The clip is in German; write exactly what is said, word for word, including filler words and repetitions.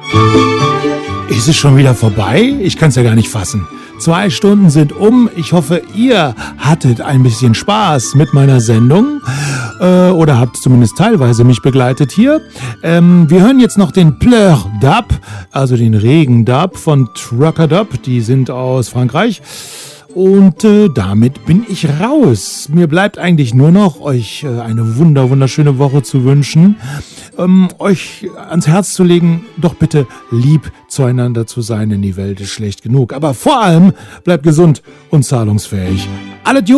Ist es schon wieder vorbei? Ich kann es ja gar nicht fassen. Zwei Stunden sind um. Ich hoffe, ihr hattet ein bisschen Spaß mit meiner Sendung äh, oder habt zumindest teilweise mich begleitet hier. Ähm, wir hören jetzt noch den Pleur Dub, also den Regen-Dub von Trucker Dub. Die sind aus Frankreich. Und äh, damit bin ich raus. Mir bleibt eigentlich nur noch, euch äh, eine wunder, wunderschöne Woche zu wünschen. Ähm, euch ans Herz zu legen, doch bitte lieb zueinander zu sein, denn die Welt ist schlecht genug. Aber vor allem bleibt gesund und zahlungsfähig. Alle Dudes!